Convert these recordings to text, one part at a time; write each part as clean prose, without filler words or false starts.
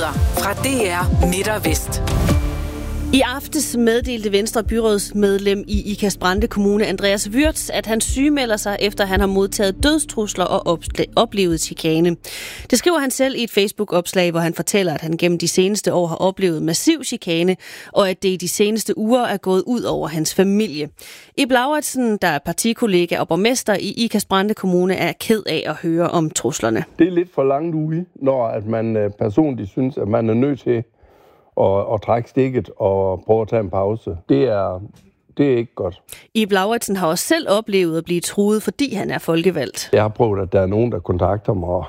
Nyheder fra DR Midt og Vest. I aftes meddelte Venstre byrådsmedlem i Ikast-Brande Kommune, Andreas Würtz, at han sygemelder sig, efter han har modtaget dødstrusler og oplevet chikane. Det skriver han selv i et Facebook-opslag, hvor han fortæller, at han gennem de seneste år har oplevet massiv chikane, og at det i de seneste uger er gået ud over hans familie. Ib Lauritsen, der er partikollega og borgmester i Ikast-Brande Kommune, er ked af at høre om truslerne. Det er lidt for langt ude, når at man personligt synes, at man er nødt til at trække stikket og prøve at tage en pause. Det er ikke godt. Ib Lauritsen har også selv oplevet at blive truet, fordi han er folkevalgt. Jeg har prøvet, at der er nogen, der kontakter mig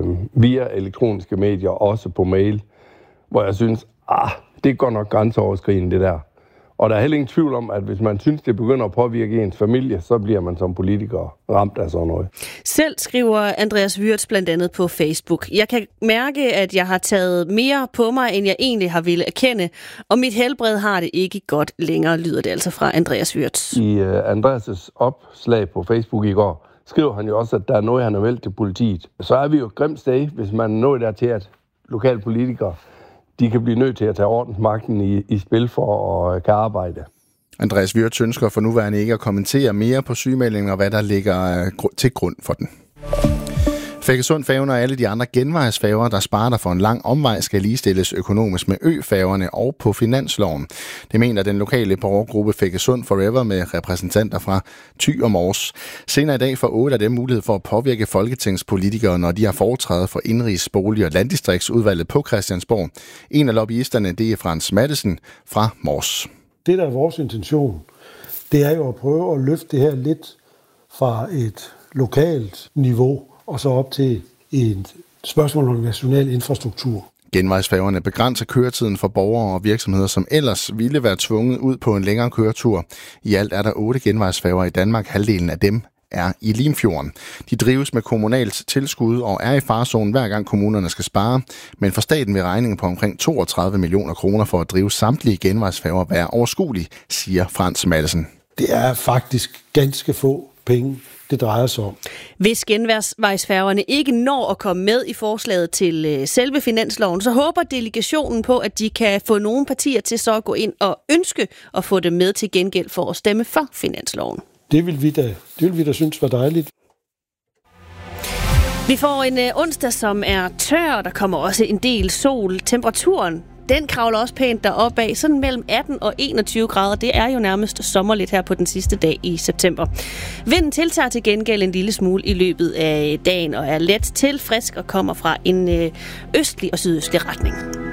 via elektroniske medier, også på mail, hvor jeg synes, det er godt nok grænseoverskridende, det der. Og der er heller ingen tvivl om, at hvis man synes, det begynder at påvirke ens familie, så bliver man som politiker ramt af sådan noget. Selv skriver Andreas Würtz blandt andet på Facebook: Jeg kan mærke, at jeg har taget mere på mig, end jeg egentlig har ville erkende, og mit helbred har det ikke godt længere, lyder det altså fra Andreas Würtz. I Andreas' opslag på Facebook i går, skriver han jo også, at der er noget, han har meldt til politiet. Så er vi jo et grimt sted, hvis man når dertil, at lokale politikere de kan blive nødt til at tage ordensmagten i spil for at kan arbejde. Andreas Würtz ønsker for nuværende ikke at kommentere mere på sygemeldingen og hvad der ligger til grund for den. Fækkesund-færgen og alle de andre genvejsfærger, der sparer for en lang omvej, skal ligestilles økonomisk med øfærgerne og på finansloven. Det mener den lokale borgergruppe Fækkesund Forever med repræsentanter fra Thy og Mors. Senere i dag får 8 af dem mulighed for at påvirke folketingspolitikere, når de har foretrædet for Indenrigs-, Bolig- og Landdistriktsudvalget på Christiansborg. En af lobbyisterne, det er Frans Mattesen fra Mors. Det, der er vores intention, det er jo at prøve at løfte det her lidt fra et lokalt niveau og så op til et spørgsmål om national infrastruktur. Genvejsfærgerne begrænser køretiden for borgere og virksomheder, som ellers ville være tvunget ud på en længere køretur. I alt er der 8 genvejsfærger i Danmark. Halvdelen af dem er i Limfjorden. De drives med kommunalt tilskud og er i farezonen hver gang kommunerne skal spare, men for staten vil regningen på omkring 32 millioner kroner for at drive samtlige genvejsfærger være overskuelig, siger Frans Mattesen. Det er faktisk ganske få penge, det drejer sig om. Hvis genvejsfærgerne ikke når at komme med i forslaget til selve finansloven, så håber delegationen på, at de kan få nogle partier til så at gå ind og ønske at få det med til gengæld for at stemme for finansloven. Det vil vi da synes var dejligt. Vi får en onsdag, som er tør, der kommer også en del sol. Temperaturen, den kravler også pænt deroppe af, sådan mellem 18 og 21 grader. Det er jo nærmest sommerligt her på den sidste dag i september. Vinden tiltager til gengæld en lille smule i løbet af dagen og er let til frisk og kommer fra en østlig og sydøstlig retning.